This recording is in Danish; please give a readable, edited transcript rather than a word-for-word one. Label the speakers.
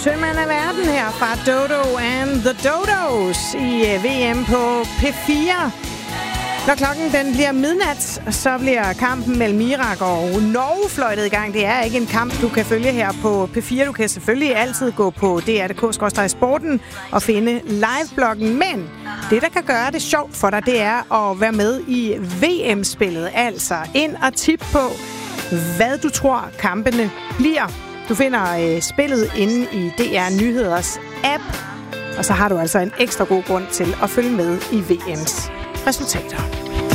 Speaker 1: Sømand af verden her fra Dodo and the Dodos i VM på P4. Når klokken den bliver midnat, så bliver kampen mellem Irak og Norge fløjtet i gang. Det er ikke en kamp, du kan følge her på P4. Du kan selvfølgelig altid gå på dr.dk/sporten og finde live-bloggen. Men det, der kan gøre det sjovt for dig, det er at være med i VM-spillet. Altså ind og tip på, hvad du tror kampene bliver. Du finder spillet inde i DR Nyheders app, og så har du altså en ekstra god grund til at følge med i VM's resultater.